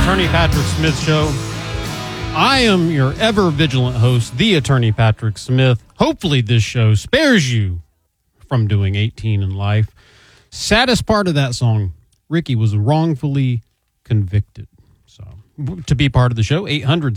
Attorney Patrick Smith Show. I am your ever vigilant host, the Attorney Patrick Smith. Hopefully this show spares you from doing 18 in life. Saddest part of that song, Ricky was wrongfully convicted. So to be part of the show,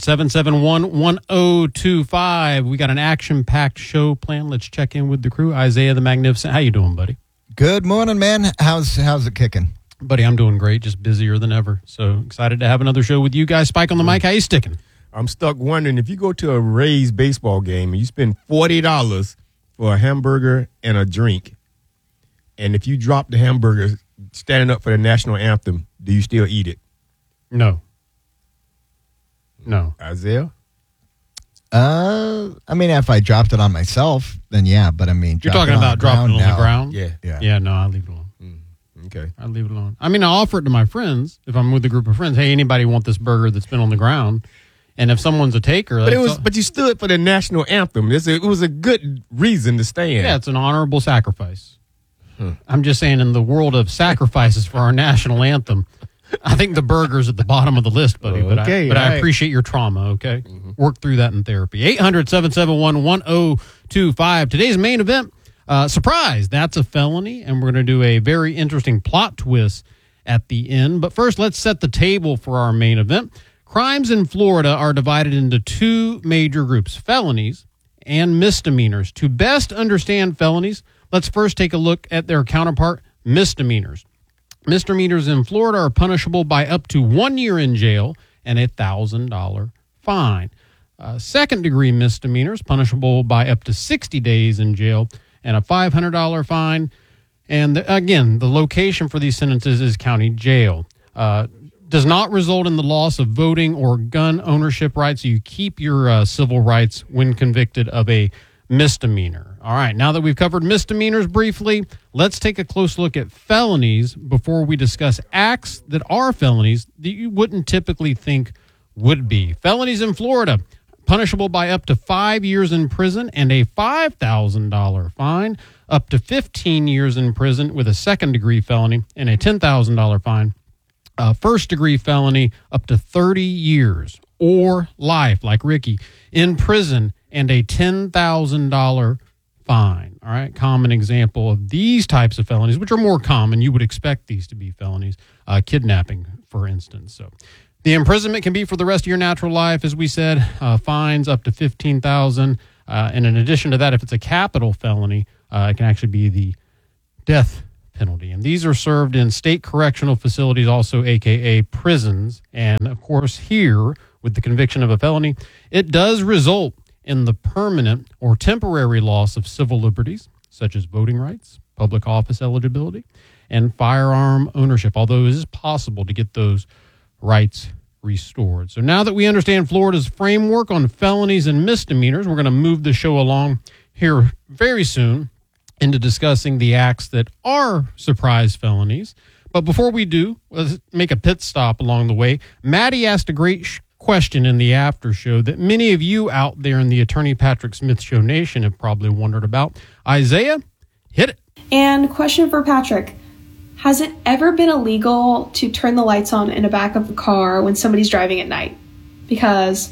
800-771-1025. We got an action-packed show planned. Let's check in with the crew. Isaiah the Magnificent. How you doing, buddy? Good morning, man. How's it kicking? Buddy, I'm doing great, just busier than ever. So excited to have another show with you guys. Spike on the mic, how you sticking? I'm stuck wondering, if you go to a Rays baseball game and you spend $40 for a hamburger and a drink, and if you drop the hamburger standing up for the national anthem, do you still eat it? No. Isaiah? I mean, if I dropped it on myself, then yeah. But I mean, you're talking about dropping it on the ground? Yeah. No, I'll leave it alone. Okay. I leave it alone. I mean, I offer it to my friends if I'm with a group of friends. Hey, anybody want this burger that's been on the ground? And if someone's a taker, but you stood for the national anthem. It was a good reason to stand. Yeah, it's an honorable sacrifice. I'm just saying, in the world of sacrifices for our national anthem, I think the burger's at the bottom of the list, buddy. But I appreciate your trauma. Okay, work through that in therapy. 800-771-1025. Today's main event. Surprise, that's a felony, and we're going to do a very interesting plot twist at the end. But first, let's set the table for our main event. Crimes in Florida are divided into two major groups, felonies and misdemeanors. To best understand felonies, let's first take a look at their counterpart, misdemeanors. Misdemeanors in Florida are punishable by up to 1 year in jail and $1,000 fine. Second-degree misdemeanors, punishable by up to 60 days in jail and a $500 fine. And again, the location for these sentences is county jail. Does not result in the loss of voting or gun ownership rights. So you keep your civil rights when convicted of a misdemeanor. All right, now that we've covered misdemeanors briefly, let's take a close look at felonies before we discuss acts that are felonies that you wouldn't typically think would be. Felonies in Florida, punishable by up to 5 years in prison and a $5,000 fine, up to 15 years in prison with a second-degree felony and a $10,000 fine. First-degree felony, up to 30 years or life, like Ricky, in prison and a $10,000 fine. All right, common example of these types of felonies, which are more common. You would expect these to be felonies. Kidnapping, for instance. So the imprisonment can be for the rest of your natural life, as we said, fines up to $15,000. And in addition to that, if it's a capital felony, it can actually be the death penalty. And these are served in state correctional facilities, also AKA prisons. And of course, here, with the conviction of a felony, it does result in the permanent or temporary loss of civil liberties, such as voting rights, public office eligibility, and firearm ownership, although it is possible to get those rights restored. So now that we understand Florida's framework on felonies and misdemeanors, we're going to move the show along here very soon into discussing the acts that are surprise felonies. But before we do, let's make a pit stop along the way. Maddie asked a great question in the after show that many of you out there in the Attorney Patrick Smith Show Nation have probably wondered about. Isaiah, hit it. And question for Patrick. Has it ever been illegal to turn the lights on in the back of the car when somebody's driving at night? Because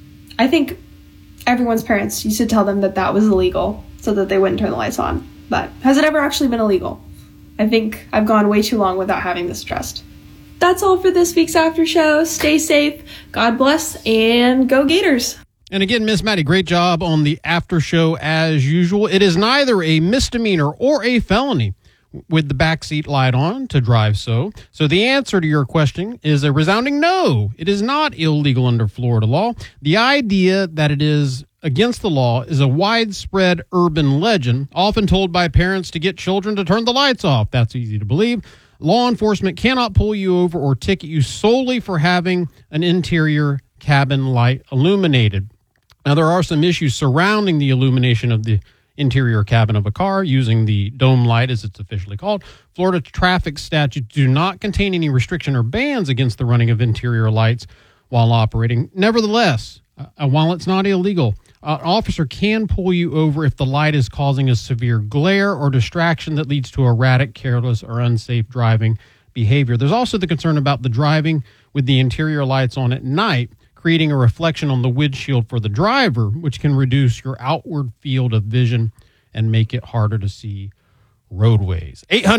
I think everyone's parents used to tell them that that was illegal so that they wouldn't turn the lights on. But has it ever actually been illegal? I think I've gone way too long without having this addressed. That's all for this week's after show. Stay safe, God bless, and go Gators. And again, Miss Maddie, great job on the after show as usual. It is neither a misdemeanor or a felony with the backseat light on to drive so. So the answer to your question is a resounding no. It is not illegal under Florida law. The idea that it is against the law is a widespread urban legend, often told by parents to get children to turn the lights off. That's easy to believe. Law enforcement cannot pull you over or ticket you solely for having an interior cabin light illuminated. Now, there are some issues surrounding the illumination of the interior cabin of a car using the dome light, as it's officially called. Florida traffic statutes do not contain any restriction or bans against the running of interior lights while operating. Nevertheless, while it's not illegal, an officer can pull you over if the light is causing a severe glare or distraction that leads to erratic, careless, or unsafe driving. behavior. There's also the concern about the driving with the interior lights on at night, creating a reflection on the windshield for the driver, which can reduce your outward field of vision and make it harder to see roadways.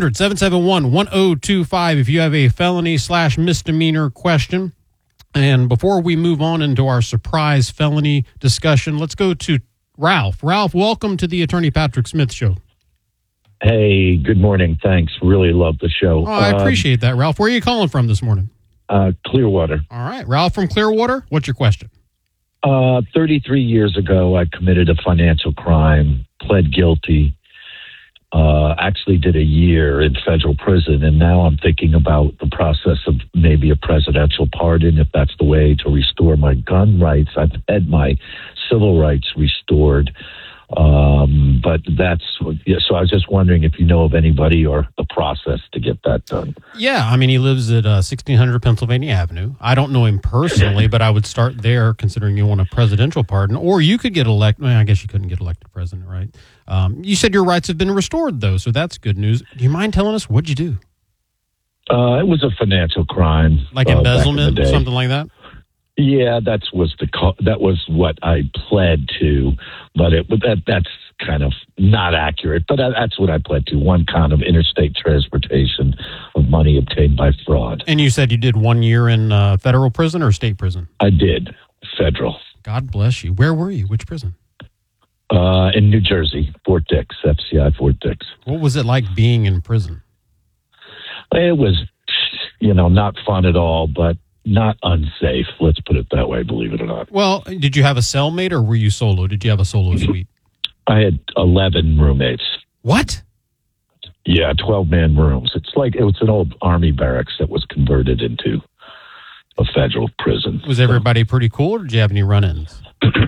800-771-1025 if you have a felony/misdemeanor question. And before we move on into our surprise felony discussion, let's go to Ralph. Ralph, welcome to the Attorney Patrick Smith Show. Hey, good morning. Thanks. Really love the show. Oh, I appreciate that, Ralph. Where are you calling from this morning? Clearwater. All right. Ralph from Clearwater, what's your question? 33 years ago, I committed a financial crime, pled guilty, actually did a year in federal prison, and now I'm thinking about the process of maybe a presidential pardon, if that's the way to restore my gun rights. I've had my civil rights restored. But that's, so I was just wondering if you know of anybody or the process to get that done. Yeah, I mean, he lives at 1600 Pennsylvania Avenue. I don't know him personally, but I would start there considering you want a presidential pardon. Or you could get elected. Well, I guess you couldn't get elected president, right? You said your rights have been restored, though, so that's good news. Do you mind telling us what'd you do? It was a financial crime. Like embezzlement or something like that? Yeah, that was what I pled to, but that's kind of not accurate. But that's what I pled to: one count of interstate transportation of money obtained by fraud. And you said you did 1 year in federal prison or state prison? I did federal. God bless you. Where were you? Which prison? In New Jersey, Fort Dix, FCI Fort Dix. What was it like being in prison? It was, not fun at all, but not unsafe. Let's put it that way, believe it or not. Well, did you have a cellmate or were you solo? Did you have a solo suite? I had 11 roommates. What? Yeah, 12-man rooms. It's an old army barracks that was converted into a federal prison. Was everybody pretty cool or did you have any run-ins?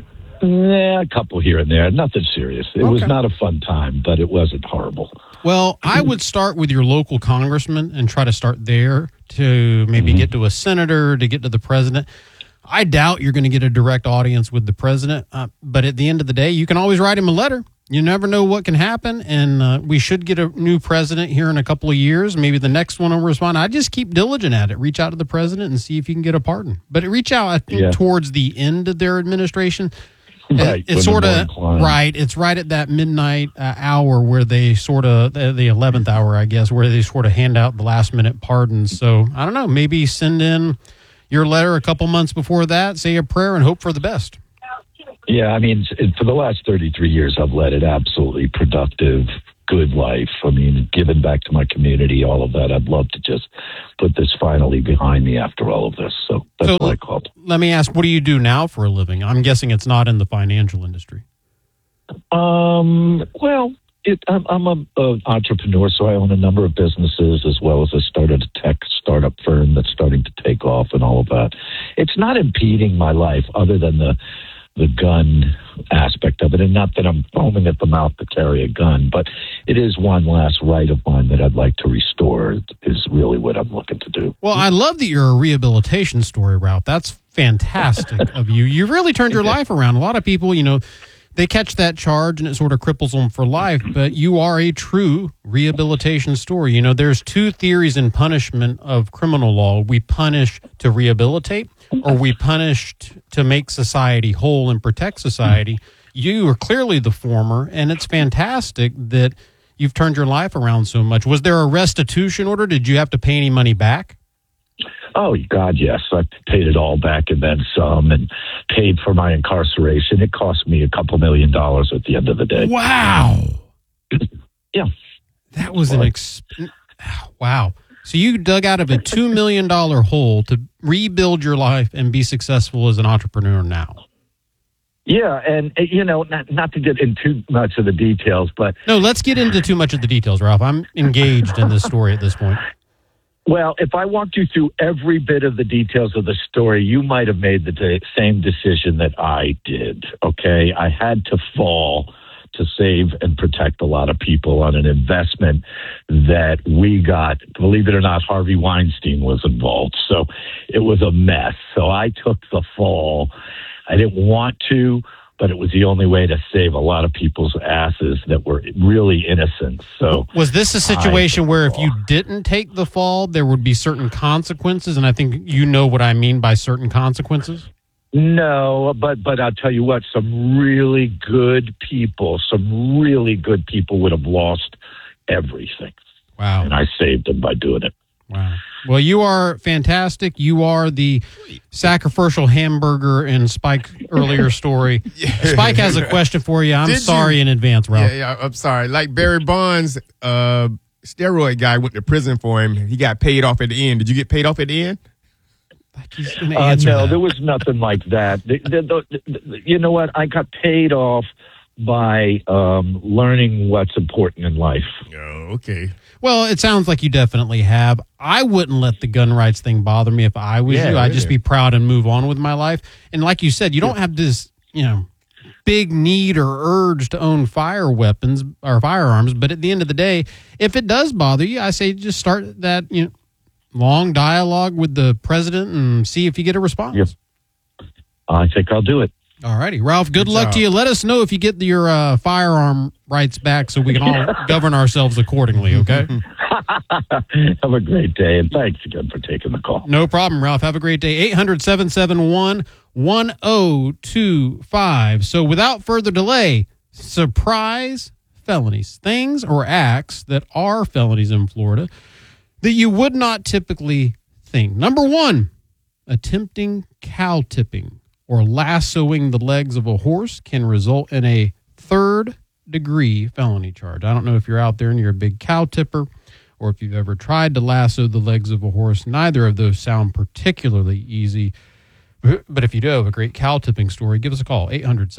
A couple here and there. Nothing serious. It was not a fun time, but it wasn't horrible. Well, I would start with your local congressman and try to start there to maybe get to a senator, to get to the president. I doubt you're going to get a direct audience with the president, but at the end of the day, you can always write him a letter. You never know what can happen, and we should get a new president here in a couple of years. Maybe the next one will respond. I just keep diligent at it. Reach out to the president and see if you can get a pardon. But reach out, I think, towards the end of their administration. Right, it's sort of right. It's right at that midnight hour where they sort of the 11th hour, I guess, where they sort of hand out the last minute pardons. So I don't know. Maybe send in your letter a couple months before that, say a prayer, and hope for the best. Yeah, I mean, for the last 33 years, I've led an absolutely productive, good life. I mean, giving back to my community, all of that. I'd love to just put this finally behind me after all of this. So that's what I called. Let me ask, what do you do now for a living? I'm guessing it's not in the financial industry. Well, I'm an entrepreneur, so I own a number of businesses, as well as I started a tech startup firm that's starting to take off and all of that. It's not impeding my life other than the gun aspect of it, and not that I'm foaming at the mouth to carry a gun, but it is one last right of mine that I'd like to restore is really what I'm looking to do. Well, I love that you're a rehabilitation story, Ralph. That's fantastic of you. You really turned your life around. A lot of people, they catch that charge and it sort of cripples them for life, but you are a true rehabilitation story. There's two theories in punishment of criminal law. We punish to rehabilitate, or we punish to make society whole and protect society. You are clearly the former, and it's fantastic that you've turned your life around so much. Was there a restitution order? Did you have to pay any money back? Oh, God, yes. I paid it all back and then some, and paid for my incarceration. It cost me a couple $1 million at the end of the day. Wow. Yeah. That was wow. So you dug out of a $2 million hole to rebuild your life and be successful as an entrepreneur now. Yeah, and, not to get into too much of the details, but... No, let's get into too much of the details, Ralph. I'm engaged in this story at this point. Well, if I walked you through every bit of the details of the story, you might have made the same decision that I did, okay? I had to fall to save and protect a lot of people on an investment that we got. Believe it or not, Harvey Weinstein was involved. So it was a mess. So I took the fall. I didn't want to, but it was the only way to save a lot of people's asses that were really innocent. So was this a situation where if you didn't take the fall, there would be certain consequences? And I think you know what I mean by certain consequences. No, but I'll tell you what, some really good people would have lost everything. Wow. And I saved them by doing it. Wow. Well, you are fantastic. You are the sacrificial hamburger in Spike's earlier story. Spike has a question for you. I'm sorry in advance, Ralph. Yeah, I'm sorry. Like Barry Bonds, steroid guy went to prison for him. He got paid off at the end. Did you get paid off at the end? He's gonna answer no, that. there was nothing like that. You know what? I got paid off by learning what's important in life. Oh, okay. Well, it sounds like you definitely have. I wouldn't let the gun rights thing bother me if I was you. I'd just be proud and move on with my life. And like you said, you don't have this, big need or urge to own fire weapons or firearms. But at the end of the day, if it does bother you, I say just start that, long dialogue with the president and see if you get a response. Yep. I think I'll do it. All righty. Ralph, good luck to you. Let us know if you get your firearm rights back so we can all govern ourselves accordingly, okay? Have a great day, and thanks again for taking the call. No problem, Ralph. Have a great day. 800-771-1025. So without further delay, surprise felonies, things or acts that are felonies in Florida that you would not typically think. Number one, attempting cow tipping or lassoing the legs of a horse can result in a third-degree felony charge. I don't know if you're out there and you're a big cow tipper or if you've ever tried to lasso the legs of a horse. Neither of those sound particularly easy. But if you do have a great cow tipping story, give us a call,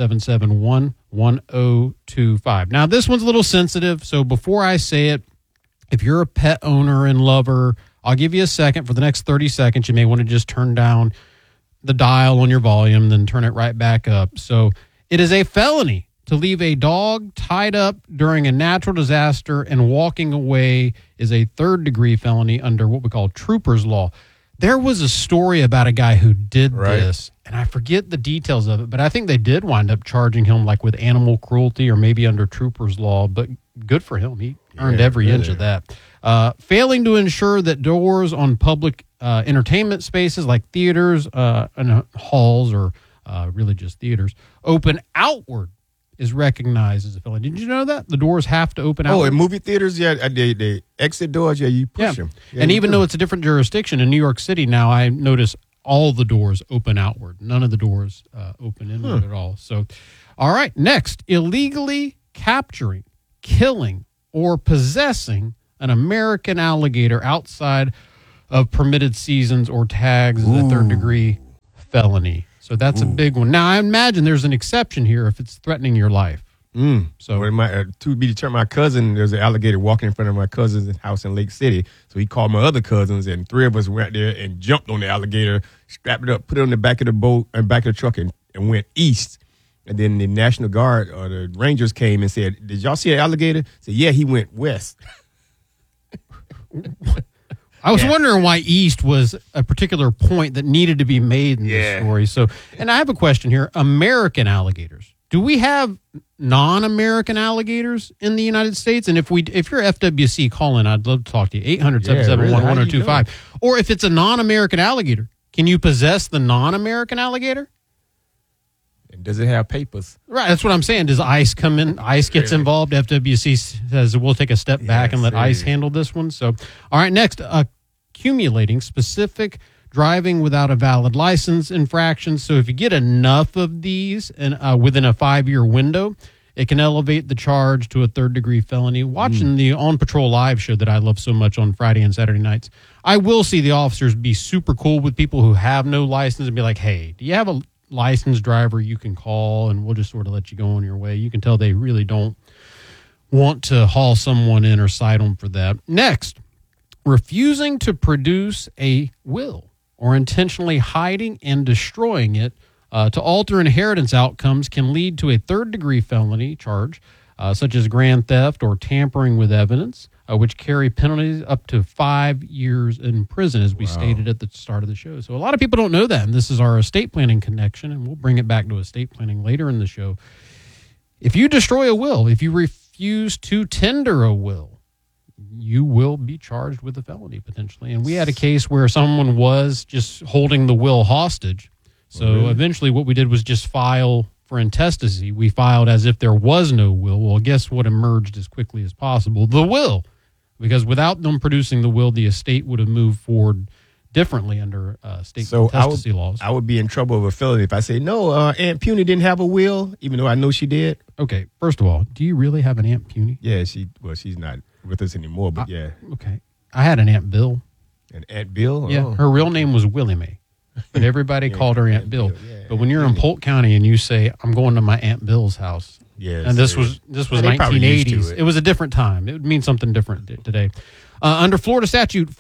800-771-1025. Now, this one's a little sensitive, so before I say it, if you're a pet owner and lover, I'll give you a second. For the next 30 seconds, you may want to just turn down the dial on your volume, then turn it right back up. So it is a felony to leave a dog tied up during a natural disaster, and walking away is a third-degree felony under what we call trooper's law. There was a story about a guy who did this, and I forget the details of it, but I think they did wind up charging him like with animal cruelty or maybe under trooper's law, but good for him. He earned every inch of that. Failing to ensure that doors on public entertainment spaces like theaters and halls or really just theaters open outward is recognized as a felony. Did you know that? The doors have to open outward. Oh, in movie theaters, the exit doors, you push them. Yeah, and even though it's a different jurisdiction, in New York City now, I notice all the doors open outward. None of the doors open inward at all. So, all right, next, illegally capturing, killing, or possessing an American alligator outside of permitted seasons or tags is a third-degree felony. So that's a big one. Now, I imagine there's an exception here if it's threatening your life. So to be determined, my cousin, there's an alligator walking in front of my cousin's house in Lake City. So he called my other cousins, and three of us went there and jumped on the alligator, strapped it up, put it on the back of the boat and back of the truck, and went east. And then the National Guard or the Rangers came and said, "Did y'all see an alligator?" I said, "Yeah, he went west." I was wondering why east was a particular point that needed to be made in this story. So, and I have a question here. American alligators. Do we have non-American alligators in the United States? And if you're FWC, call in. I'd love to talk to you. 800-771-1025. Or if it's a non-American alligator, can you possess the non-American alligator? And does it have papers? Right, that's what I'm saying. Does ICE come in? ICE gets involved. FWC says we'll take a step back and let ICE handle this one. So, all right, next, accumulating specific driving without a valid license infractions. So if you get enough of these and within a 5-year window, it can elevate the charge to a third-degree felony. Watching the On Patrol Live show that I love so much on Friday and Saturday nights, I will see the officers be super cool with people who have no license and be like, hey, do you have a licensed driver you can call and we'll just sort of let you go on your way? You can tell they really don't want to haul someone in or cite them for that. Next, refusing to produce a will or intentionally hiding and destroying it to alter inheritance outcomes can lead to a third-degree felony charge, such as grand theft or tampering with evidence. which carry penalties up to 5 years in prison, as we stated at the start of the show. So a lot of people don't know that, and this is our estate planning connection, and we'll bring it back to estate planning later in the show. If you destroy a will, if you refuse to tender a will, you will be charged with a felony potentially. And we had a case where someone was just holding the will hostage. So eventually what we did was just file for intestacy. We filed as if there was no will. Well, guess what emerged as quickly as possible? The will. Because without them producing the will, the estate would have moved forward differently under state intestacy laws. I would be in trouble with a felony if I say, no, Aunt Puny didn't have a will, even though I know she did. Okay, first of all, do you really have an Aunt Puny? Yeah, she's not with us anymore, but yeah. Okay. I had an Aunt Bill. An Aunt Bill? Yeah, Oh. her real name was Willie Mae, but everybody called her Aunt Bill. Yeah, but when you're in Polk County and you say, I'm going to my Aunt Bill's house, Yes, and this was They probably used to 1980s. It was a different time. It would mean something different today. Under Florida statute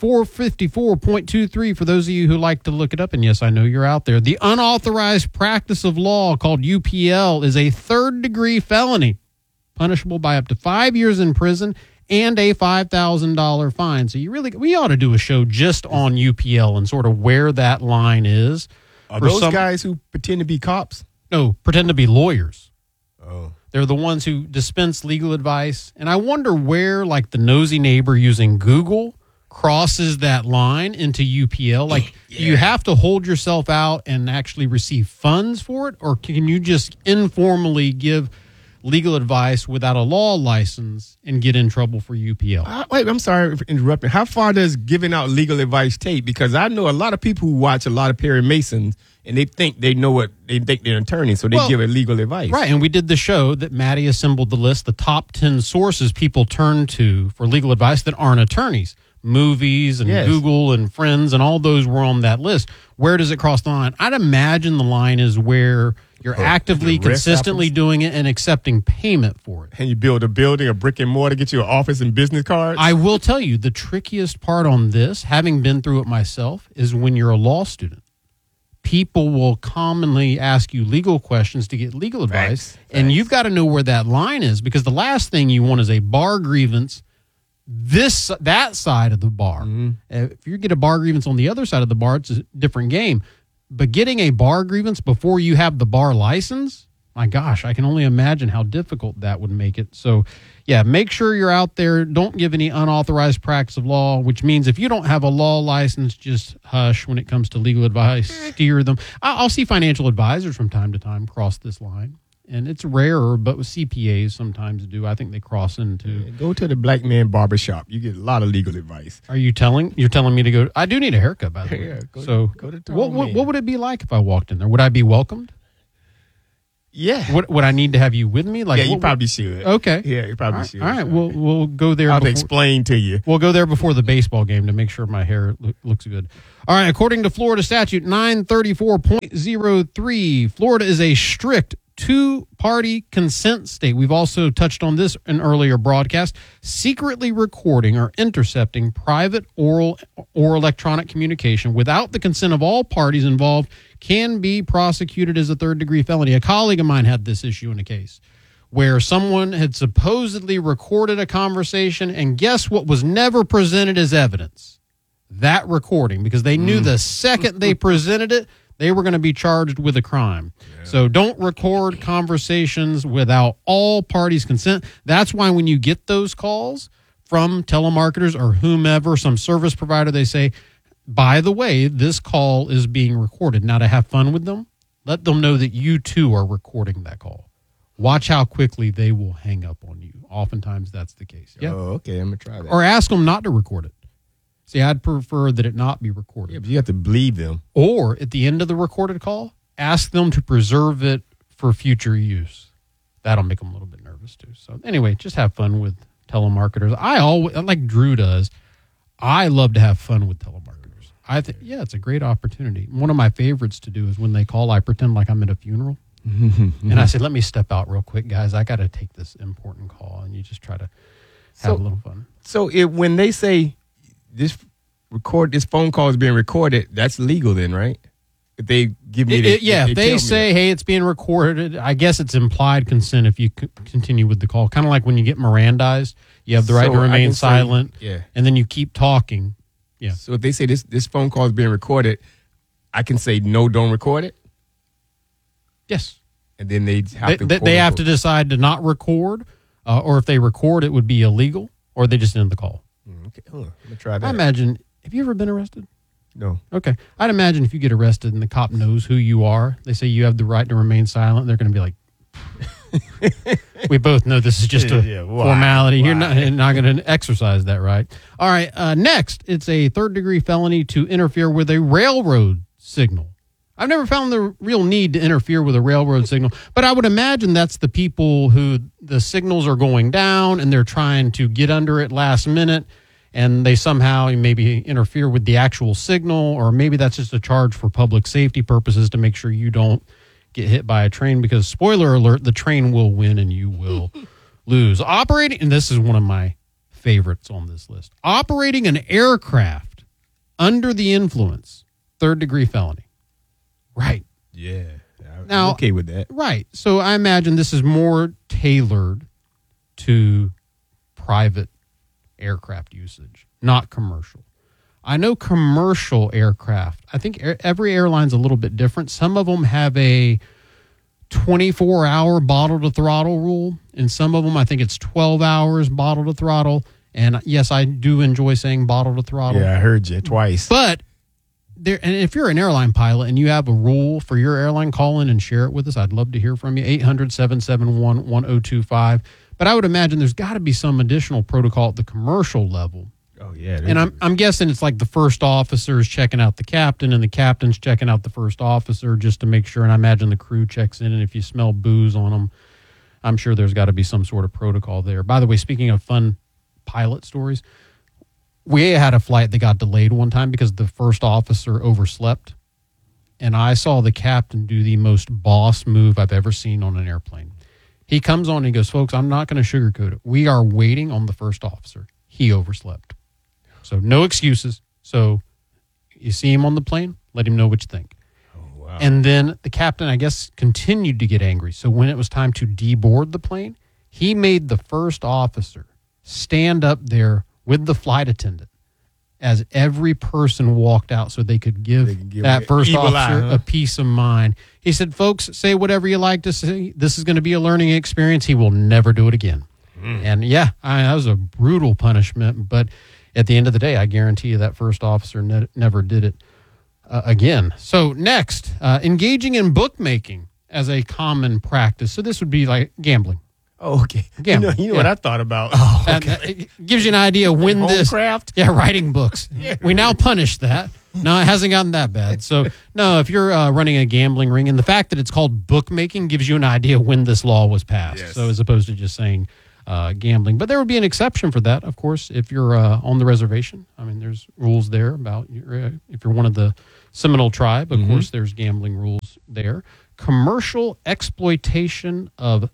454.23, for those of you who like to look it up, and yes, I know you're out there, the unauthorized practice of law called UPL is a third-degree felony, punishable by up to 5 years in prison and a $5,000 fine. So we ought to do a show just on UPL and sort of where that line is. Are those guys who pretend to be cops? No, pretend to be lawyers. Oh. They're the ones who dispense legal advice. And I wonder where, like, the nosy neighbor using Google crosses that line into UPL. Like, do you have to hold yourself out and actually receive funds for it? Or can you just informally give legal advice without a law license and get in trouble for UPL? Wait, I'm sorry for interrupting. How far does giving out legal advice take? Because I know a lot of people who watch a lot of Perry Masons, and they think they know what they think they're an attorney, so they give it legal advice. Right, and we did the show that Maddie assembled the list, the top 10 sources people turn to for legal advice that aren't attorneys. Movies and Google and Friends and all those were on that list. Where does it cross the line? I'd imagine the line is where you're actively, consistently doing it and accepting payment for it. And you build a building, a brick and mortar, get you an office and business cards. I will tell you, the trickiest part on this, having been through it myself, is when you're a law student. People will commonly ask you legal questions to get legal advice, and you've got to know where that line is, because the last thing you want is a bar grievance that side of the bar. Mm-hmm. If you get a bar grievance on the other side of the bar, it's a different game. But getting a bar grievance before you have the bar license, my gosh, I can only imagine how difficult that would make it. So, yeah, make sure you're out there. Don't give any unauthorized practice of law, which means if you don't have a law license, just hush when it comes to legal advice. Steer them. I'll see financial advisors from time to time cross this line. And it's rarer, but with CPAs sometimes do. I think they cross into. Go to the Black Man Barbershop. You get a lot of legal advice. You're telling me to go? I do need a haircut, by the way. Yeah, go to what would it be like if I walked in there? Would I be welcomed? Yeah. Would I need to have you with me? Like, you probably should. Okay. Yeah, you probably should. All right, we'll go there. I'll have to explain to you. We'll go there before the baseball game to make sure my hair looks good. All right, according to Florida statute 934.03, Florida is a strict two-party consent state. We've also touched on this in earlier broadcast. Secretly recording or intercepting private, oral, or electronic communication without the consent of all parties involved can be prosecuted as a third-degree felony. A colleague of mine had this issue in a case where someone had supposedly recorded a conversation, and guess what was never presented as evidence? That recording, because they knew the second they presented it, they were going to be charged with a crime. Yeah. So don't record conversations without all parties' consent. That's why when you get those calls from telemarketers or whomever, some service provider, they say, by the way, this call is being recorded. Now, to have fun with them, let them know that you too are recording that call. Watch how quickly they will hang up on you. Oftentimes that's the case. Yeah. Oh, okay. I'm going to try that. Or ask them not to record it. See, I'd prefer that it not be recorded. Yeah, but you have to believe them. Or at the end of the recorded call, ask them to preserve it for future use. That'll make them a little bit nervous too. So anyway, just have fun with telemarketers. I always, like Drew does, I love to have fun with telemarketers. I think, it's a great opportunity. One of my favorites to do is when they call, I pretend like I'm at a funeral. And I say, let me step out real quick, guys. I got to take this important call. And you just try to have a little fun. So when they say, this phone call is being recorded, that's legal then, right? If they give me if they tell say, me hey, it's being recorded, I guess it's implied consent if you continue with the call. Kind of like when you get Mirandized, you have the right So to I remain can say- silent, yeah. and then you keep talking. Yeah. So if they say this phone call is being recorded, I can say no, don't record it, Yes. and then they have to. They have to decide to not record, or if they record, it would be illegal, or they just end the call. Okay, hold on. Let me try that. I imagine, have you ever been arrested? No. Okay. I'd imagine if you get arrested and the cop knows who you are, they say you have the right to remain silent, they're going to be like, we both know this is just a formality. You're not going to exercise that right. All right. Next, it's a third-degree felony to interfere with a railroad signal. I've never found the real need to interfere with a railroad signal, but I would imagine that's the people who the signals are going down and they're trying to get under it last minute, and they somehow maybe interfere with the actual signal, or maybe that's just a charge for public safety purposes to make sure you don't get hit by a train, because spoiler alert, the train will win and you will lose. Operating, and this is one of my favorites on this list, operating an aircraft under the influence, third-degree felony. Right. Yeah. I'm Now- okay with that. Right. So I imagine this is more tailored to private aircraft usage, not commercial. I know commercial aircraft, I think every airline's a little bit different. Some of them have a 24-hour bottle to throttle rule, and some of them, I think it's 12 hours bottle to throttle. And yes, I do enjoy saying bottle to throttle. Yeah, I heard you twice. But there, and if you're an airline pilot and you have a rule for your airline, call in and share it with us. I'd love to hear from you. 800-771-1025. But I would imagine there's got to be some additional protocol at the commercial level. Oh yeah. And I'm guessing it's like the first officer is checking out the captain, and the captain's checking out the first officer just to make sure. And I imagine the crew checks in, and if you smell booze on them, I'm sure there's got to be some sort of protocol there. By the way, speaking of fun pilot stories, we had a flight that got delayed one time because the first officer overslept, and I saw the captain do the most boss move I've ever seen on an airplane. He comes on and he goes, folks, I'm not going to sugarcoat it. We are waiting on the first officer. He overslept. So no excuses. So you see him on the plane, let him know what you think. Oh, wow. And then the captain, I guess, continued to get angry. So when it was time to deboard the plane, he made the first officer stand up there with the flight attendant as every person walked out so they could give that first evil officer eye, huh? a peace of mind. He said, folks, say whatever you like to say. This is going to be a learning experience. He will never do it again. And yeah, that was a brutal punishment. But at the end of the day, I guarantee you that first officer never did it again. So next, engaging in bookmaking as a common practice. So this would be like gambling. Oh, okay. Gambling, You know yeah. what I thought about? And it gives you an idea when this. Homecraft? Yeah, writing books. We now punish that. No, it hasn't gotten that bad. So, no, if you're running a gambling ring, and the fact that it's called bookmaking gives you an idea when this law was passed. Yes. So, as opposed to just saying gambling. But there would be an exception for that, of course, if you're on the reservation. I mean, there's rules there about if you're one of the Seminole tribe, of course, there's gambling rules there. Commercial exploitation of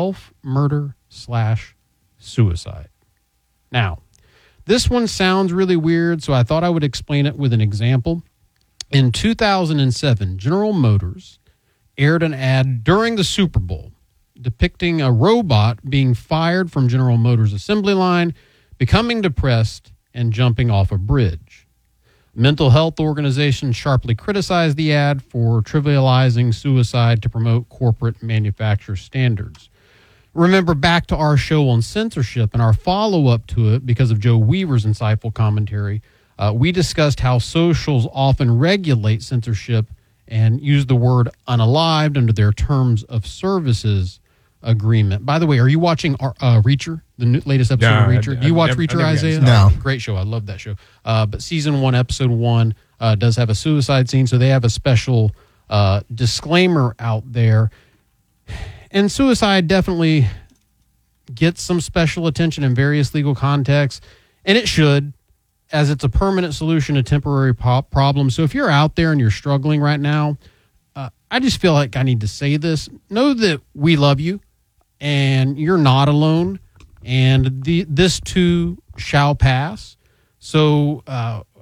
self-murder/suicide. Now, this one sounds really weird, so I thought I would explain it with an example. In 2007, General Motors aired an ad during the Super Bowl depicting a robot being fired from General Motors' assembly line, becoming depressed, and jumping off a bridge. Mental health organizations sharply criticized the ad for trivializing suicide to promote corporate manufacturer standards. Remember back to our show on censorship and our follow-up to it because of Joe Weaver's insightful commentary. We discussed how socials often regulate censorship and use the word unalived under their terms of services agreement. By the way, are you watching Reacher, the latest episode of Reacher? Do you watch Reacher, Isaiah? No. Great show. I love that show. But season 1, episode 1 does have a suicide scene, so they have a special disclaimer out there. And suicide definitely gets some special attention in various legal contexts, and it should, as it's a permanent solution to temporary problems. So if you're out there and you're struggling right now, I just feel like I need to say this. Know that we love you, and you're not alone, and this too shall pass. So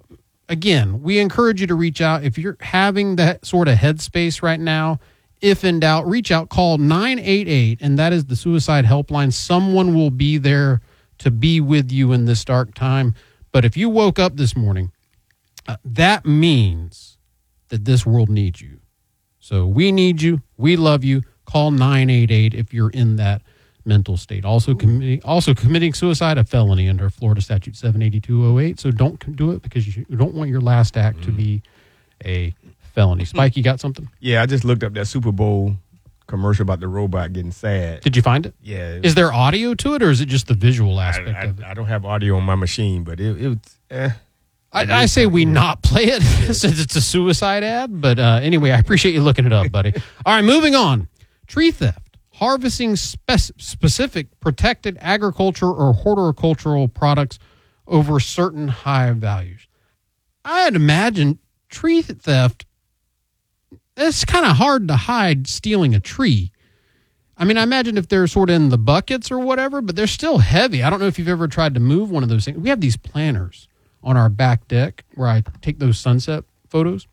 again, we encourage you to reach out. If you're having that sort of headspace right now, if in doubt, reach out, call 988, and that is the suicide helpline. Someone will be there to be with you in this dark time. But if you woke up this morning, that means that this world needs you. So we need you. We love you. Call 988 if you're in that mental state. Also committing suicide, a felony under Florida Statute 78208. So don't do it because you don't want your last act to be a felony. Spike, you got something? Yeah, I just looked up that Super Bowl commercial about the robot getting sad. Did you find it? Yeah. Is there audio to it, or is it just the visual aspect of it? I don't have audio on my machine, but it was. I say we not play it since it's a suicide ad. But anyway, I appreciate you looking it up, buddy. All right, moving on. Tree theft, harvesting specific protected agriculture or horticultural products over certain high values. I'd imagine tree theft, it's kind of hard to hide stealing a tree. I mean, I imagine if they're sort of in the buckets or whatever, but they're still heavy. I don't know if you've ever tried to move one of those things. We have these planters on our back deck where I take those sunset photos,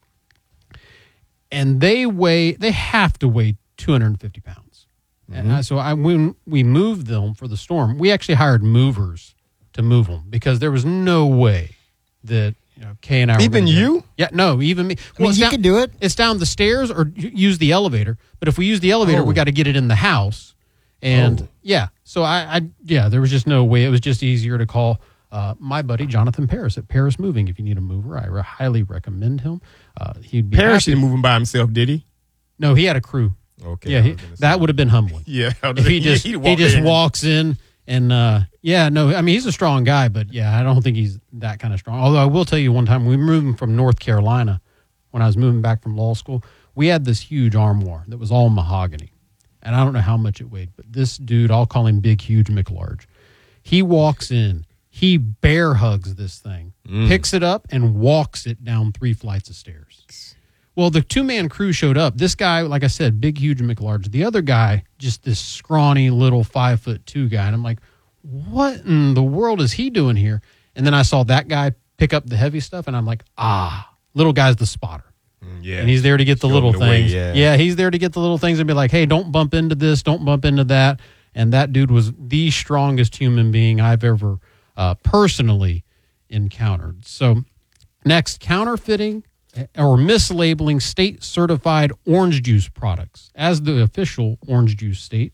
and they have to weigh 250 pounds. Mm-hmm. And when we moved them for the storm, we actually hired movers to move them because there was no way that Kay and I even you? Yeah, no, even me. I mean, you can do it. It's down the stairs or use the elevator. But if we use the elevator, we got to get it in the house. And so there was just no way. It was just easier to call my buddy Jonathan Paris at Paris Moving. If you need a mover, I highly recommend him. He'd be Paris happy. didn't move him by himself, did he? No, he had a crew. Okay. Yeah, that would have been humbling. Yeah. If he just walks in and I mean, he's a strong guy, but I don't think he's that kind of strong. Although I will tell you, one time we were moving from North Carolina when I was moving back from law school, we had this huge armoire that was all mahogany. And I don't know how much it weighed, but this dude, I'll call him Big Huge McLarge. He walks in, he bear hugs this thing, picks it up and walks it down 3 flights of stairs. Well, the 2-man crew showed up. This guy, like I said, Big Huge McLarge. The other guy, just this scrawny little 5'2" guy. And I'm like, what in the world is he doing here? And then I saw that guy pick up the heavy stuff, and I'm like, little guy's the spotter. Yeah. And he's there to get the little things. Yeah, he's there to get the little things and be like, hey, don't bump into this, don't bump into that. And that dude was the strongest human being I've ever personally encountered. So next, counterfeiting or mislabeling state-certified orange juice products. As the official orange juice state,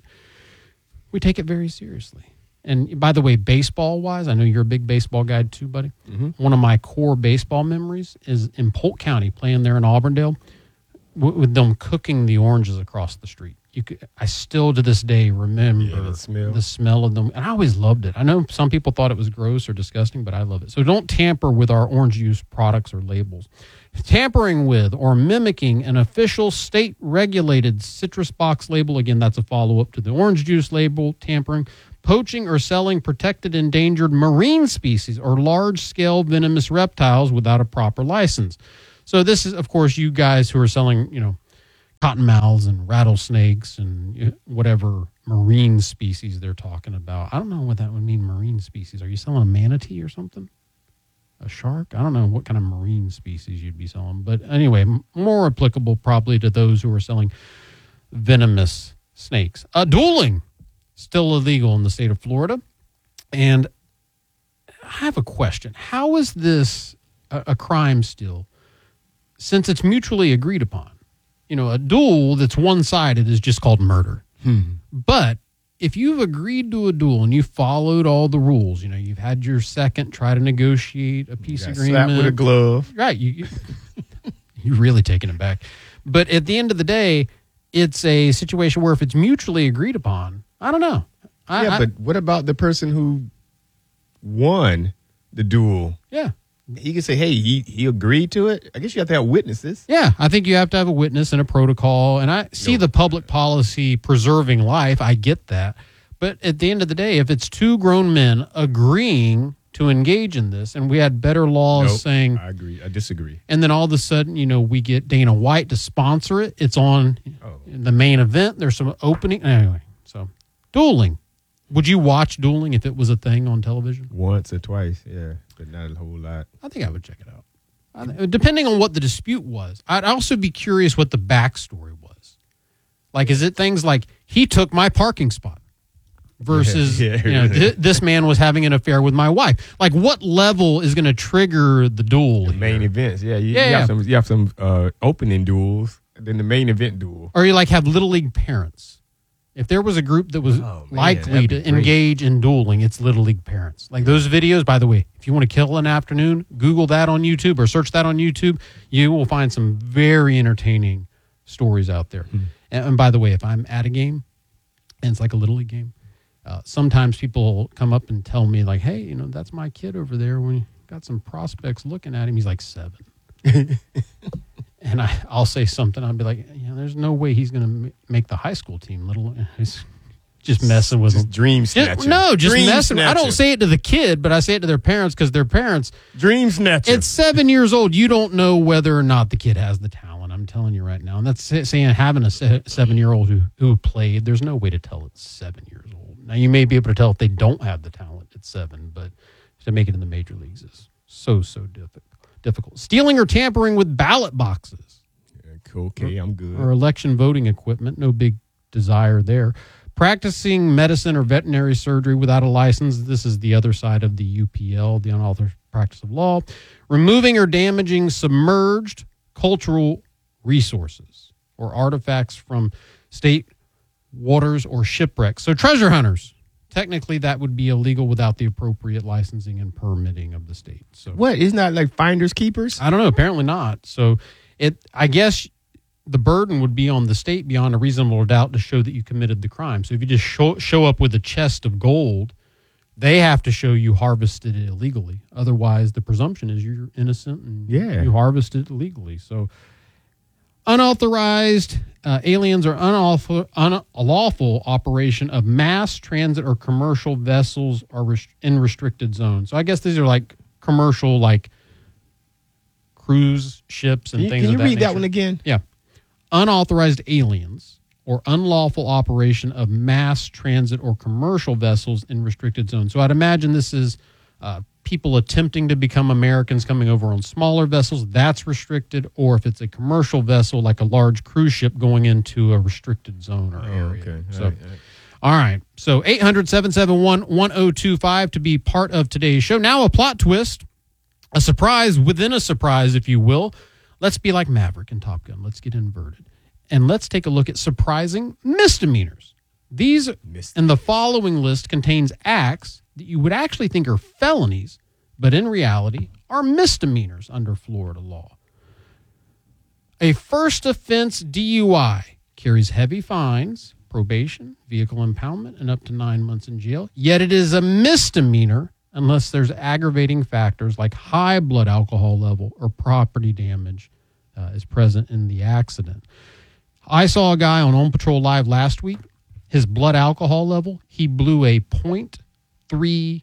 we take it very seriously. And by the way, baseball-wise, I know you're a big baseball guy too, buddy. Mm-hmm. One of my core baseball memories is in Polk County, playing there in Auburndale, with them cooking the oranges across the street. I still to this day remember the smell of them, and I always loved it. I know some people thought it was gross or disgusting, but I love it. So don't tamper with our orange juice products or labels. Tampering with or mimicking an official state-regulated citrus box label, again, that's a follow-up to the orange juice label, tampering, poaching or selling protected endangered marine species or large-scale venomous reptiles without a proper license. So this is, of course, you guys who are selling, cottonmouths and rattlesnakes and whatever marine species they're talking about. I don't know what that would mean, marine species. Are you selling a manatee or something? A shark? I don't know what kind of marine species you'd be selling. But anyway, more applicable probably to those who are selling venomous snakes. Dueling, still illegal in the state of Florida. And I have a question. How is this a crime still, since it's mutually agreed upon? A duel that's one-sided is just called murder. But if you've agreed to a duel and you followed all the rules, you've had your second, try to negotiate a peace agreement. Slap with a glove. Right. You're really taking it back. But at the end of the day, it's a situation where if it's mutually agreed upon, I don't know. But what about the person who won the duel? Yeah. He can say, hey, he agreed to it. I guess you have to have witnesses. Yeah, I think you have to have a witness and a protocol. And I see the public policy preserving life. I get that. But at the end of the day, if it's 2 grown men agreeing to engage in this, and we had better laws saying... I agree. I disagree. And then all of a sudden, we get Dana White to sponsor it. It's on the main event. There's some opening. Anyway, so dueling. Would you watch dueling if it was a thing on television? Once or twice, yeah. But not a whole lot. I think I would check it out. Depending on what the dispute was. I'd also be curious what the backstory was. Like, is it things like, he took my parking spot versus this man was having an affair with my wife? Like, what level is going to trigger the duel? Main events, you have some opening duels, then the main event duel. Or you like have Little League parents. If there was a group that was likely to engage in dueling, it's Little League parents. Like those videos, by the way, if you want to kill an afternoon, Google that on YouTube or search that on YouTube. You will find some very entertaining stories out there. Mm-hmm. And by the way, if I'm at a game and it's like a Little League game, sometimes people come up and tell me like, hey, that's my kid over there. We got some prospects looking at him. He's like 7. And I'll say something. I'll be like, there's no way he's going to make the high school team. He's just messing with them. Dream snatcher. Just messing. I don't say it to the kid, but I say it to their parents because their parents. Dream snatcher. It's 7 years old. You don't know whether or not the kid has the talent. I'm telling you right now. And that's saying having a 7-year-old who played. There's no way to tell it's 7 years old. Now, you may be able to tell if they don't have the talent at 7, but to make it in the major leagues is so difficult. Stealing or tampering with ballot boxes. Okay, I'm good. Or election voting equipment. No big desire there. Practicing medicine or veterinary surgery without a license. This is the other side of the UPL, the unauthorized practice of law. Removing or damaging submerged cultural resources or artifacts from state waters or shipwrecks. So treasure hunters. Technically, that would be illegal without the appropriate licensing and permitting of the state. So, what? Isn't that like finders keepers? I don't know. Apparently not. So, I guess the burden would be on the state beyond a reasonable doubt to show that you committed the crime. So, if you just show up with a chest of gold, they have to show you harvested it illegally. Otherwise, the presumption is you're innocent and you harvested it illegally. So, unauthorized aliens or unlawful operation of mass transit or commercial vessels are in restricted zones. So I guess these are like commercial, like cruise ships and things. Can you read that one again? Yeah, unauthorized aliens or unlawful operation of mass transit or commercial vessels in restricted zones. So I'd imagine this is people attempting to become Americans coming over on smaller vessels, that's restricted, or if it's a commercial vessel like a large cruise ship going into a restricted zone or area. Okay. So, all right. So 800-771-1025 to be part of today's show. Now a plot twist, a surprise within a surprise, if you will. Let's be like Maverick and Top Gun. Let's get inverted. And let's take a look at surprising misdemeanors. These and the following list contains acts that you would actually think are felonies, but in reality are misdemeanors under Florida law. A first offense DUI carries heavy fines, probation, vehicle impoundment, and up to 9 months in jail. Yet it is a misdemeanor unless there's aggravating factors like high blood alcohol level or property damage is present in the accident. I saw a guy on Patrol Live last week. His blood alcohol level, he blew a 0.36.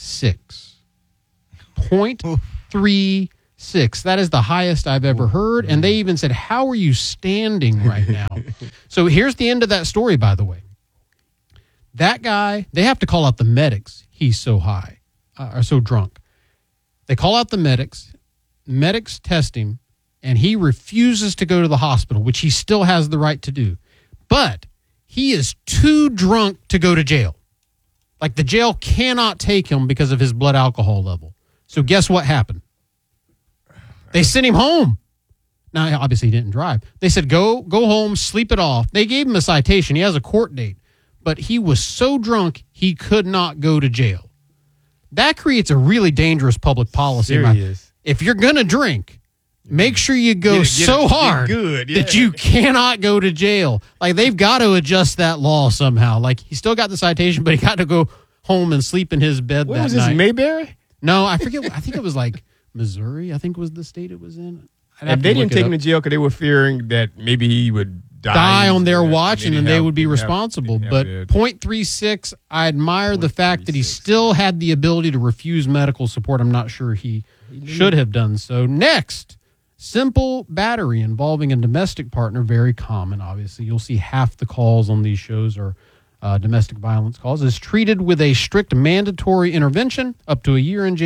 0.36. That is the highest I've ever heard. And they even said, how are you standing right now? So here's the end of that story, by the way. That guy, they have to call out the medics. He's so high, or so drunk. They call out the medics. Medics test him, and he refuses to go to the hospital, which he still has the right to do. But he is too drunk to go to jail. Like the jail cannot take him because of his blood alcohol level. So guess what happened? They sent him home. Now, obviously he didn't drive. They said, go home, sleep it off. They gave him a citation. He has a court date. But he was so drunk, he could not go to jail. That creates a really dangerous public policy. Serious. If you're going to drink, make sure you go so hard that you cannot go to jail. Like, they've got to adjust that law somehow. Like, he still got the citation, but he got to go home and sleep in his bed that night. What was this, Mayberry? No, I forget. I think it was like Missouri, I think was the state it was in. And they didn't take him to jail because they were fearing that maybe he would die on their watch, and then they would be responsible. But 0.36, I admire the fact that he still had the ability to refuse medical support. I'm not sure he should have done so. Next, simple battery involving a domestic partner, very common, obviously. You'll see half the calls on these shows are domestic violence calls, is treated with a strict mandatory intervention, up to a year in jail,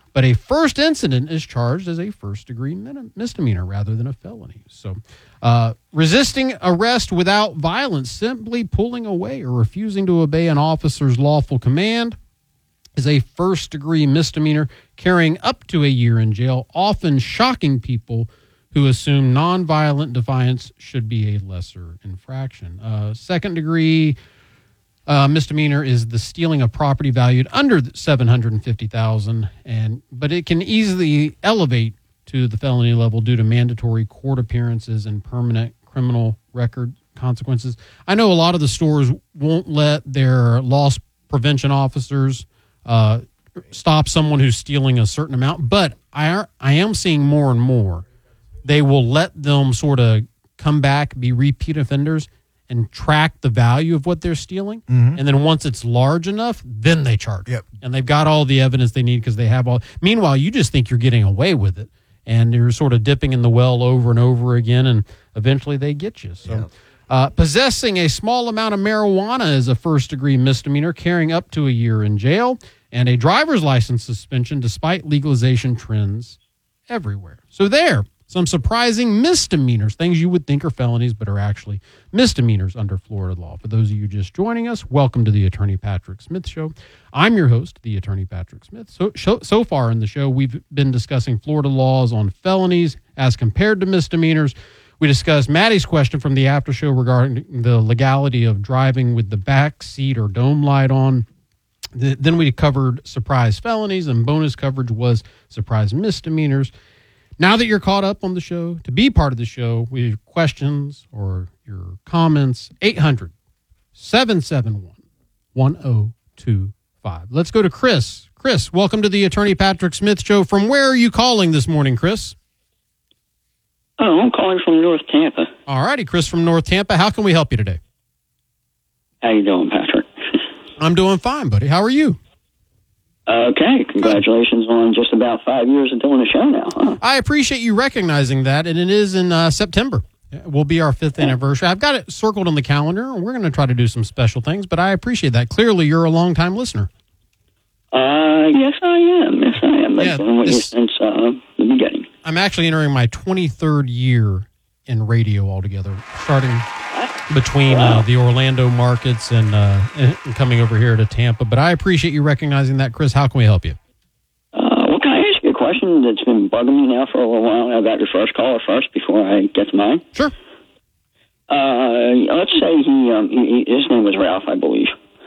but a first incident is charged as a first-degree misdemeanor rather than a felony. So resisting arrest without violence, simply pulling away or refusing to obey an officer's lawful command, is a first-degree misdemeanor, carrying up to a year in jail, often shocking people who assume nonviolent defiance should be a lesser infraction. Second-degree misdemeanor is the stealing of property valued under $750,000, but it can easily elevate to the felony level due to mandatory court appearances and permanent criminal record consequences. I know a lot of the stores won't let their loss prevention officers stop someone who's stealing a certain amount, but I am seeing more and more. They will let them sort of come back, be repeat offenders, and track the value of what they're stealing. Mm-hmm. And then once it's large enough, then they charge. Yep. And they've got all the evidence they need because they have all. Meanwhile, you just think you're getting away with it, and you're sort of dipping in the well over and over again, and eventually they get you. So, possessing a small amount of marijuana is a first-degree misdemeanor, carrying up to a year in jail, and a driver's license suspension despite legalization trends everywhere. So there. Some surprising misdemeanors, things you would think are felonies, but are actually misdemeanors under Florida law. For those of you just joining us, welcome to the Attorney Patrick Smith Show. I'm your host, the Attorney Patrick Smith. So far in the show, we've been discussing Florida laws on felonies as compared to misdemeanors. We discussed Maddie's question from the after show regarding the legality of driving with the back seat or dome light on. Then we covered surprise felonies, and bonus coverage was surprise misdemeanors. Now that you're caught up on the show, to be part of the show with your questions or your comments, 800-771-1025. Let's go to Chris. Chris, welcome to the Attorney Patrick Smith Show. From where are you calling this morning, Chris? Oh, I'm calling from North Tampa. All righty, Chris from North Tampa. How can we help you today? How you doing, Patrick? I'm doing fine, buddy. How are you? Okay, congratulations on just about 5 years of doing the show now, huh? I appreciate you recognizing that, and it is in September. It will be our 5th anniversary. I've got it circled on the calendar, and we're going to try to do some special things, but I appreciate that. Clearly, you're a long-time listener. Yes, I am. I've been with you since the beginning. I'm actually entering my 23rd year in radio altogether, starting between the Orlando markets and coming over here to Tampa. But I appreciate you recognizing that. Chris, how can we help you? Well, can I ask you a question that's been bugging me now for a little while? I got your first caller first before I get to mine. Sure. Let's say his name was Ralph, I believe.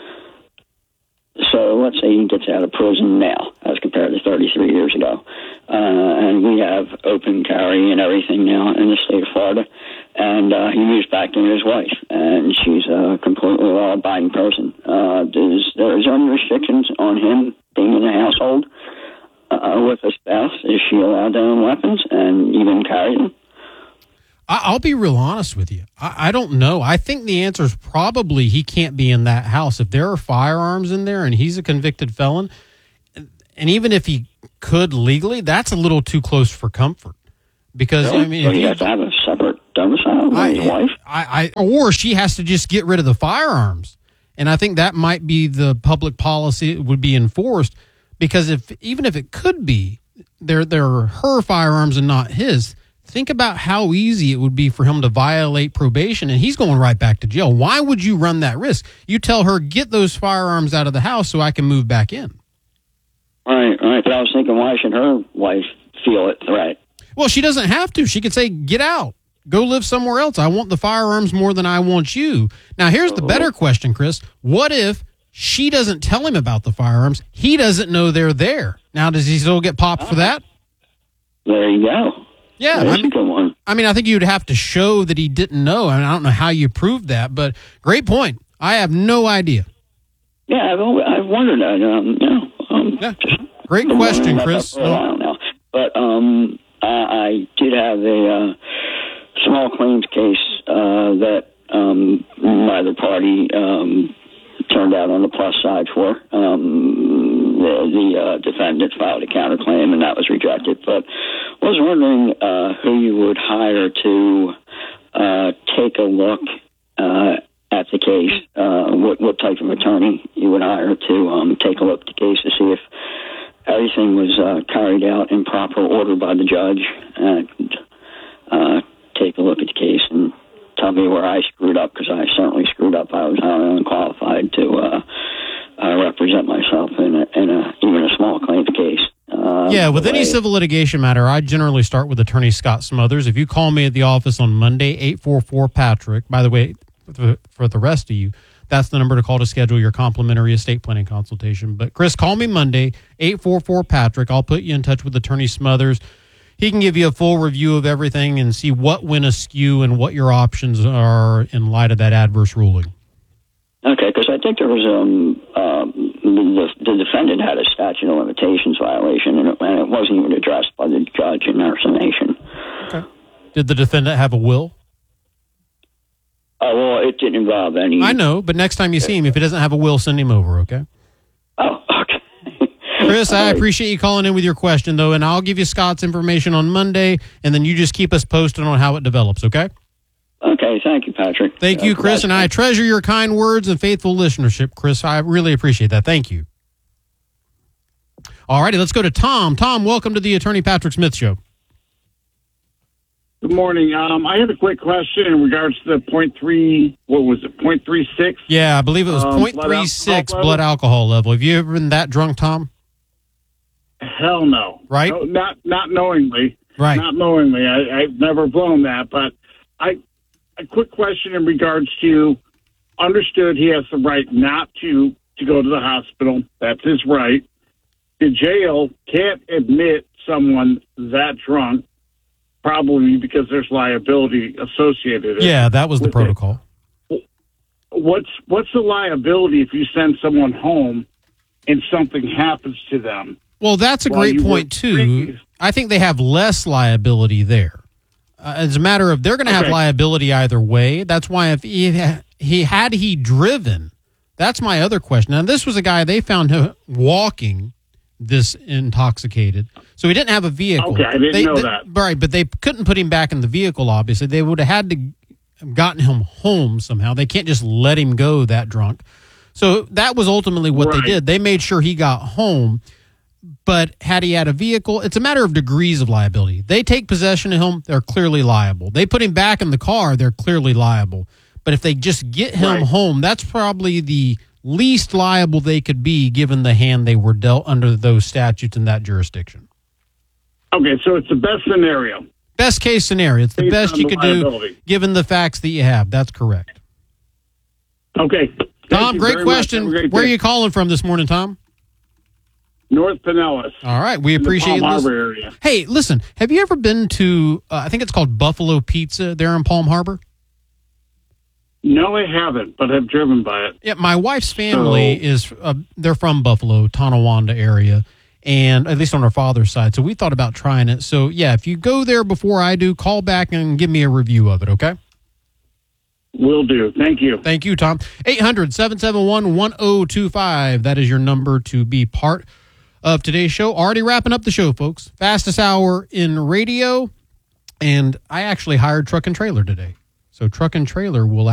So let's say he gets out of prison now as compared to 33 years ago. And we have open carry and everything now in the state of Florida. And he moves back to his wife, and she's a completely law-abiding person. Is there any restrictions on him being in the household with a spouse? Is she allowed to own weapons and even carry them? I'll be real honest with you. I don't know. I think the answer is probably he can't be in that house. If there are firearms in there and he's a convicted felon, and even if he could legally, that's a little too close for comfort. Because, really? I mean, so he has to have a separate domicile with his wife? Or she has to just get rid of the firearms. And I think that might be the public policy that would be enforced. Because even if it could be, they're her firearms and not his. Think about how easy it would be for him to violate probation, and he's going right back to jail. Why would you run that risk? You tell her, get those firearms out of the house so I can move back in. Right. But I was thinking, why should her wife feel it threat? Well, she doesn't have to. She could say, get out. Go live somewhere else. I want the firearms more than I want you. Now, here's the better question, Chris. What if she doesn't tell him about the firearms? He doesn't know they're there. Now, does he still get popped for that? There you go. Yeah, That's a good one. I mean, I think you'd have to show that he didn't know. I mean, I don't know how you proved that, but great point. I have no idea. Yeah, I've wondered that. Great question, Chris. For a while now. But I did have a small claims case that neither party turned out on the plus side for. The defendant filed a counterclaim, and that was rejected. But I was wondering who you would hire to take a look at the case, what type of attorney you would hire to take a look at the case to see if everything was carried out in proper order by the judge, and take a look at the case and tell me where I screwed up, because I certainly screwed up. I was highly unqualified to represent myself in even a small claims case. With any civil litigation matter, I generally start with Attorney Scott Smothers. If you call me at the office on Monday, 844-PATRICK, by the way, for the rest of you, that's the number to call to schedule your complimentary estate planning consultation. But, Chris, call me Monday, 844-PATRICK. I'll put you in touch with Attorney Smothers. He can give you a full review of everything and see what went askew and what your options are in light of that adverse ruling. Okay, because I think there was the defendant had a statute of limitations violation, and it wasn't even addressed by the judge in our summation. Okay. Did the defendant have a will? Well, it didn't involve any. I know, but next time you see him, if he doesn't have a will, send him over, okay? Oh, okay. Chris, I appreciate you calling in with your question, though, and I'll give you Scott's information on Monday, and then you just keep us posted on how it develops, okay? Okay, thank you, Patrick. Thank you, Chris, and I treasure your kind words and faithful listenership, Chris. I really appreciate that. Thank you. All righty, let's go to Tom. Tom, welcome to the Attorney Patrick Smith Show. Good morning. I had a quick question in regards to the 0.36? Yeah, I believe it was 0.36 blood alcohol level. Have you ever been that drunk, Tom? Hell no. Right? No, not knowingly. Right. Not knowingly. I've never blown that, but a quick question in regards to, understood he has the right not to go to the hospital. That's his right. The jail can't admit someone that drunk, probably because there's liability associated. Yeah, that was the protocol. What's the liability if you send someone home and something happens to them? Well, that's a great point, too. I think they have less liability there. As a matter of, they're going to have liability either way. That's why if he driven, that's my other question. Now, this was a guy, they found him walking this intoxicated. So he didn't have a vehicle. Okay, I didn't know that. Right, but they couldn't put him back in the vehicle, obviously. They would have had to have gotten him home somehow. They can't just let him go that drunk. So that was ultimately what they did. They made sure he got home. But had he had a vehicle, it's a matter of degrees of liability. They take possession of him, they're clearly liable. They put him back in the car, they're clearly liable. But if they just get him home, that's probably the least liable they could be given the hand they were dealt under those statutes in that jurisdiction. Okay, so it's the best scenario. Best case scenario. It's the best you could do given the facts that you have. That's correct. Okay. Tom, great question. Where are you calling from this morning, Tom? North Pinellas. All right. We appreciate it. Palm Harbor area. Hey, listen, have you ever been to, I think it's called Buffalo Pizza there in Palm Harbor? No, I haven't, but I've driven by it. Yeah, my wife's family is, they're from Buffalo, Tonawanda area, and at least on her father's side. So we thought about trying it. So, yeah, if you go there before I do, call back and give me a review of it, okay? Will do. Thank you. Thank you, Tom. 800-771-1025. That is your number to be part of today's show. Already wrapping up the show, folks. Fastest hour in radio. And I actually hired Truck and Trailer today. So Truck and Trailer will